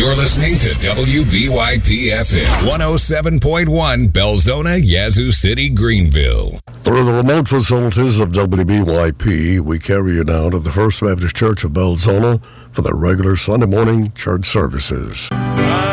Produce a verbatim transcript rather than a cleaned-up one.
You're listening to W B Y P F M one oh seven point one, Belzona, Yazoo City, Greenville. Through the remote facilities of W B Y P, we carry you now to the First Baptist Church of Belzona for their regular Sunday morning church services.